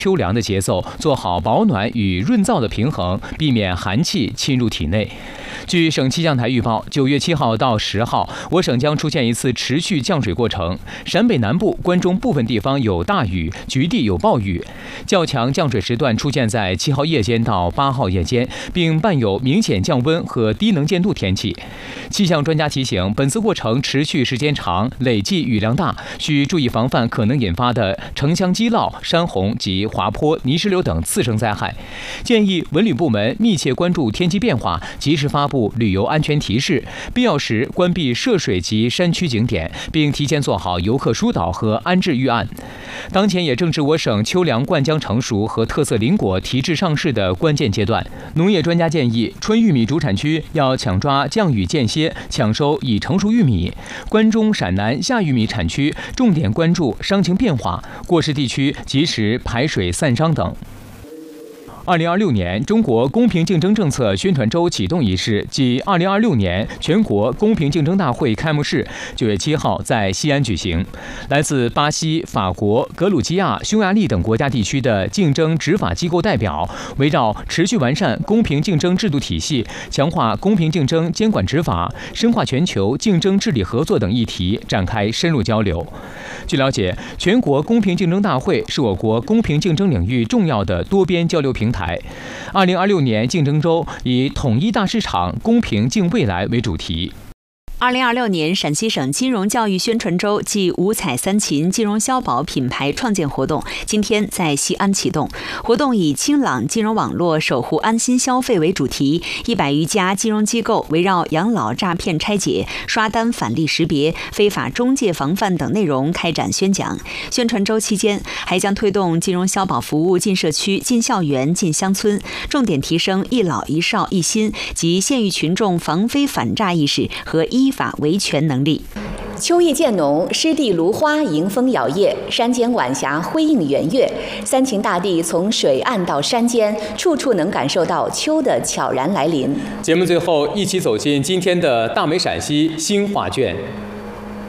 秋凉的节奏，做好保暖与润燥的平衡，避免寒气侵入体内。据省气象台预报，9月7号到10号，我省将出现一次持续降水过程。陕北南部、关中部分地方有大雨，局地有暴雨。较强降水时段出现在7号夜间到8号夜间，并伴有明显降温和低能见度天气。气象专家提醒，本次过程持续时间长，累计雨量大，需注意防范可能引发的城乡积涝、山洪及滑坡、泥石流等次生灾害。建议文旅部门密切关注天气变化，及时发布旅游安全提示，必要时关闭涉水及山区景点，并提前做好游客疏导和安置预案。当前也正是我省秋粮灌浆成熟和特色林果提质上市的关键阶段。农业专家建议，春玉米主产区要抢抓降雨间歇，抢收已成熟玉米；关中、陕南夏玉米产区重点关注伤情变化，过湿地区及时排水散伤等。2026年中国公平竞争政策宣传周启动仪式暨2026年全国公平竞争大会开幕式9月7号在西安举行。来自巴西、法国、格鲁吉亚、匈牙利等国家地区的竞争执法机构代表，围绕持续完善公平竞争制度体系、强化公平竞争监管执法、深化全球竞争治理合作等议题展开深入交流。据了解，全国公平竞争大会是我国公平竞争领域重要的多边交流平台。2026年竞争周以统一大市场、公平竞未来为主题。 2026年陕西省金融教育宣传周暨五彩三秦金融消保品牌创建活动今天在西安启动。活动以清朗金融网络守护安心消费为主题，100余家金融机构围绕养老诈骗拆解、刷单返利识别、非法中介防范等内容开展宣讲。宣传周期间还将推动金融消保服务进社区、进校园、进乡村，重点提升一老一少一心及县域群众防非反诈意识和依法维权能力。 秋意渐浓，湿地芦花迎风摇曳，山间晚霞辉映圆月，三秦大地从水岸到山间，处处能感受到秋的悄然来临。 节目最后，一起走进今天的大美陕西新画卷。